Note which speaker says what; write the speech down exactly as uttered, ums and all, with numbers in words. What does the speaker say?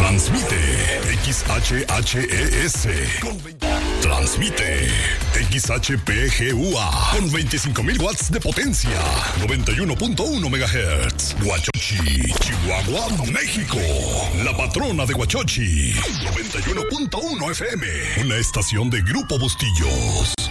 Speaker 1: Transmite X H H E S. Transmite X H P G U A con veinticinco mil watts de potencia, noventa y uno punto uno megahertz. Huachochi, Chihuahua, México. La patrona de Huachochi, noventa y uno punto uno F M. Una estación de Grupo Bustillos.